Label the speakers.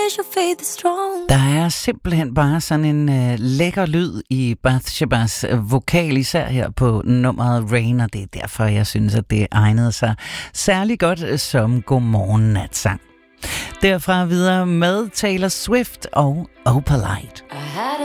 Speaker 1: your faith is strong.
Speaker 2: Der er simpelthen bare sådan en lækker lyd i Bathshebas vokal, især her på nummeret Rain, og det er derfor, jeg synes, at det egnede sig særlig godt som godmorgen-natsang. Derfra videre med Taylor Swift og Opalite.